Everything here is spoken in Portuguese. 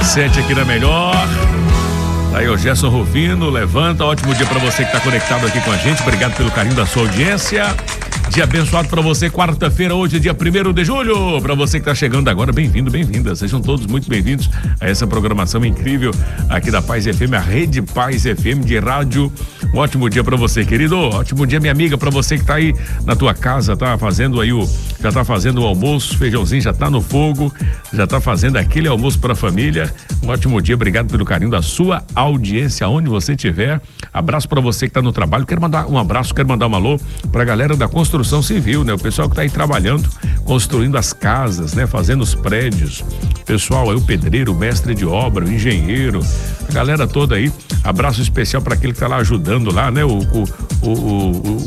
7 aqui na Melhor. Tá aí o Gerson Rufino, levanta, ótimo dia pra você que tá conectado aqui com a gente, obrigado pelo carinho da sua audiência. Dia abençoado pra você, quarta-feira, hoje, dia 1º de julho. Pra você que tá chegando agora, bem-vindo, bem-vinda. Sejam todos muito bem-vindos a essa programação incrível aqui da Paz FM, a Rede Paz FM de rádio. Um ótimo dia pra você, querido. Ótimo dia, minha amiga, pra você que tá aí na tua casa, tá fazendo aí já tá fazendo o almoço, feijãozinho já tá no fogo, já tá fazendo aquele almoço pra família. Um ótimo dia, obrigado pelo carinho da sua audiência, onde você estiver. Abraço pra você que tá no trabalho. Quero mandar um abraço, quero mandar um alô pra galera da construção civil, né? O pessoal que tá aí trabalhando, construindo as casas, né? Fazendo os prédios. Pessoal aí, o pedreiro, o mestre de obra, o engenheiro, a galera toda aí. Abraço especial para aquele que tá lá ajudando lá, né? O